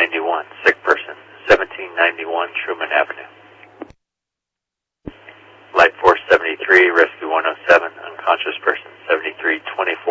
1791, sick person, 1791 Truman Avenue. Light Force 73, Rescue 107, unconscious person, 7324